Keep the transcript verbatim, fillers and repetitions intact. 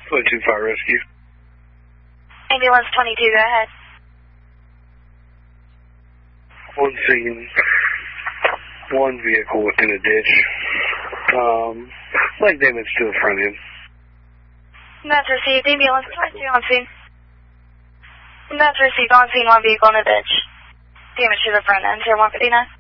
twenty-two Fire Rescue. Ambulance twenty-two, go ahead. One scene, one vehicle in a ditch. Um, leg damage to the front end. That's received. Ambulance twenty-two on scene. That's received on scene, one vehicle in a ditch. Damage to the front end, zero one fifty-nine.